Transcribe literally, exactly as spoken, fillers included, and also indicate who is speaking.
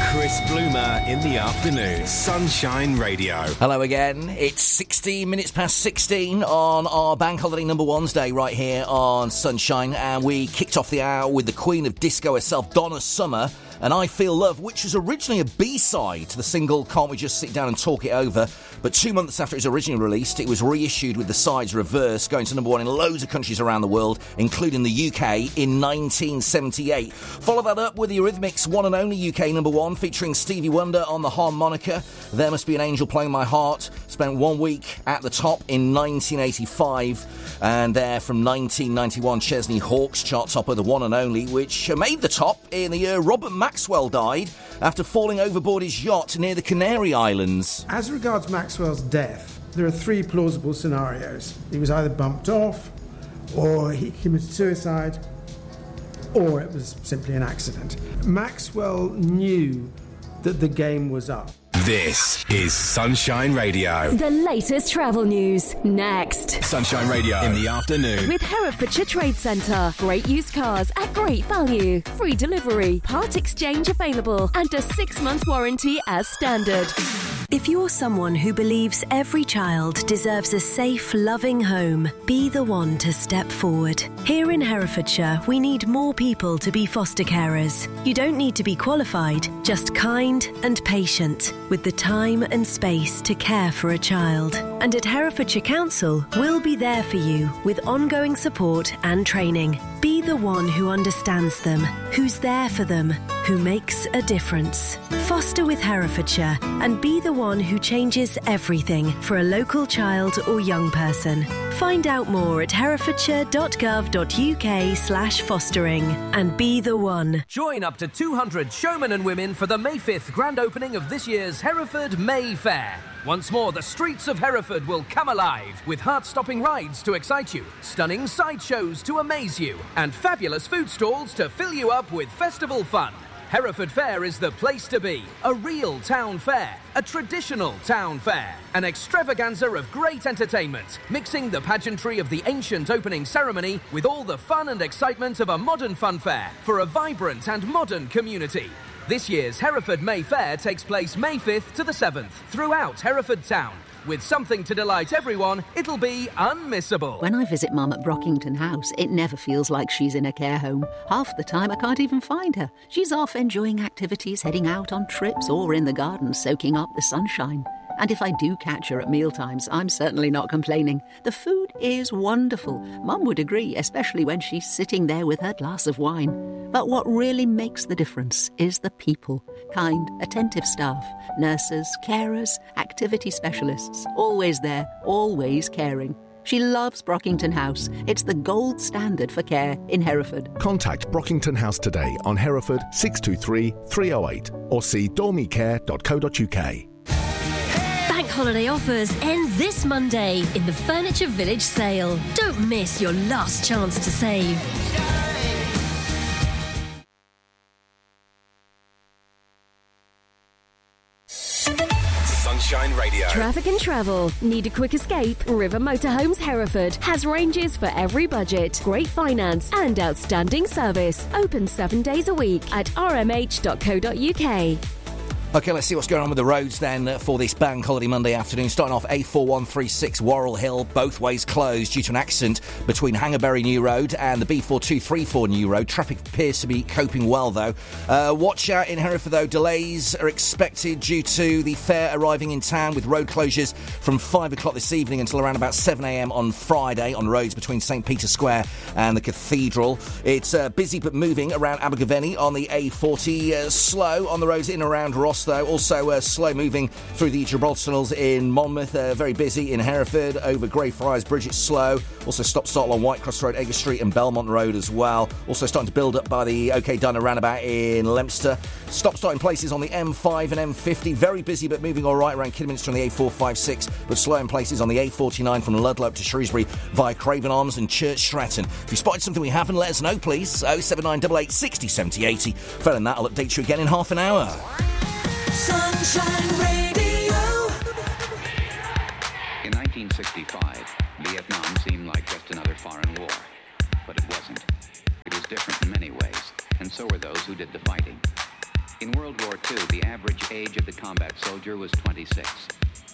Speaker 1: Chris Bloomer in the afternoon. Sunshine Radio.
Speaker 2: Hello again. It's sixteen minutes past sixteen on our Bank Holiday Number Ones Day right here on Sunshine. And we kicked off the hour with the Queen of Disco herself, Donna Summer, and I Feel Love, which was originally a B-side to the single Can't We Just Sit Down and Talk It Over. But two months after it was originally released, it was reissued with the sides reversed, going to number one in loads of countries around the world, including the U K in nineteen seventy-eight. Follow that up with the Eurythmics' one and only U K number one, featuring Stevie Wonder on the harmonica. There Must Be an Angel Playing My Heart. Spent one week at the top in nineteen eighty-five. And there from nineteen ninety-one, Chesney Hawkes, chart topper, the one and only, which made the top in the year Robert Maxwell died after falling overboard his yacht near the Canary Islands.
Speaker 3: As regards Maxwell's death, there are three plausible scenarios. He was either bumped off, or he committed suicide, or it was simply an accident. Maxwell knew that the game was up.
Speaker 1: This is Sunshine Radio.
Speaker 4: The latest travel news, next.
Speaker 1: Sunshine Radio in the afternoon.
Speaker 4: With Herefordshire Trade Centre. Great used cars at great value. Free delivery, part exchange available, and a six-month warranty as standard.
Speaker 5: If you're someone who believes every child deserves a safe, loving home, be the one to step forward. Here in Herefordshire, we need more people to be foster carers. You don't need to be qualified, just kind and patient, with the time and space to care for a child. And at Herefordshire Council, we'll be there for you with ongoing support and training. Be the one who understands them, who's there for them, who makes a difference. Foster with Herefordshire and be the one who changes everything for a local child or young person. Find out more at herefordshire.gov.uk slash fostering and be the one.
Speaker 6: Join up to two hundred showmen and women for the May fifth grand opening of this year's Hereford May Fair. Once more, the streets of Hereford will come alive with heart-stopping rides to excite you, stunning sideshows to amaze you, and fabulous food stalls to fill you up with festival fun. Hereford Fair is the place to be. A real town fair, a traditional town fair, an extravaganza of great entertainment, mixing the pageantry of the ancient opening ceremony with all the fun and excitement of a modern fun fair for a vibrant and modern community. This year's Hereford May Fair takes place May fifth to the seventh throughout Hereford Town. With something to delight everyone, it'll be unmissable.
Speaker 7: When I visit Mum at Brockington House, it never feels like she's in a care home. Half the time I can't even find her. She's off enjoying activities, heading out on trips, or in the garden soaking up the sunshine. And if I do catch her at mealtimes, I'm certainly not complaining. The food is wonderful. Mum would agree, especially when she's sitting there with her glass of wine. But what really makes the difference is the people. Kind, attentive staff, nurses, carers, activity specialists. Always there, always caring. She loves Brockington House. It's the gold standard for care in Hereford.
Speaker 8: Contact Brockington House today on Hereford six two three, three oh eight or see dormicare dot co dot uk.
Speaker 4: Bank holiday offers end this Monday in the Furniture Village sale. Don't miss your last chance to save.
Speaker 1: Sunshine Radio.
Speaker 4: Traffic and travel. Need a quick escape? River Motorhomes Hereford has ranges for every budget, great finance and outstanding service. Open seven days a week at r m h dot co dot u k.
Speaker 2: OK, let's see what's going on with the roads then uh, for this Bank Holiday Monday afternoon. Starting off A four one three six Worrell Hill, both ways closed due to an accident between Hangerbury New Road and the B four two three four New Road. Traffic appears to be coping well, though. Uh, watch out in Hereford, though. Delays are expected due to the fair arriving in town, with road closures from five o'clock this evening until around about seven a m on Friday on roads between St Peter's Square and the Cathedral. It's uh, busy but moving around Abergavenny on the A forty. Uh, slow on the roads in and around Ross, though. Also uh, slow moving through the Gibraltar tunnels in Monmouth. Uh, very busy in Hereford. Over Greyfriars Bridge, it's slow. Also stop start along Whitecross Road, Edgar Street and Belmont Road as well. Also starting to build up by the OK Dunner roundabout in Leominster. Stop starting places on the M five and M fifty. Very busy but moving all right around Kidderminster on the A four five six, but slow in places on the A forty-nine from Ludlow to Shrewsbury via Craven Arms and Church Stratton. If you spotted something we haven't, let us know, please. oh seven nine eight eight six oh seven oh eight oh. Failing that, I'll update you again in half an hour.
Speaker 9: Sunshine Radio.
Speaker 10: In nineteen sixty-five, Vietnam seemed like just another foreign war. But it wasn't. It was different in many ways, and so were those who did the fighting. In In World War Two, the average age of the combat soldier was twenty-six.